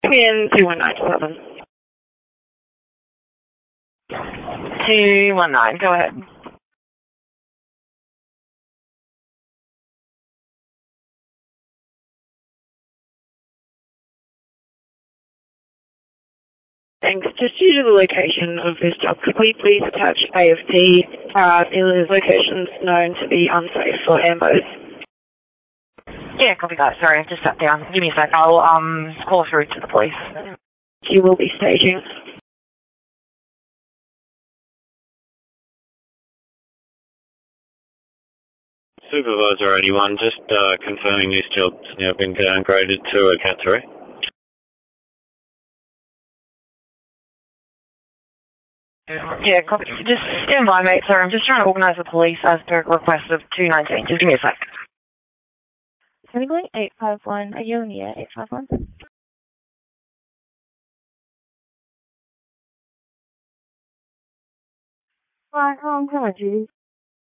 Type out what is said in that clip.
PN 21911. 219, go ahead. Thanks. Just due to the location of this job, could we please attach AFP in the locations known to be unsafe for ambos? Yeah, copy that. Sorry, I've just sat down. Give me a sec. I'll call through to the police. You will be staging. Supervisor 81, just confirming this job's now been downgraded to a Cat 3. Yeah, copy. Just stand by, mate. Sorry, I'm just trying to organise the police as per request of 219. Just give me a sec. Technically, 851. Are you in the air, 851? Right, come on, dude.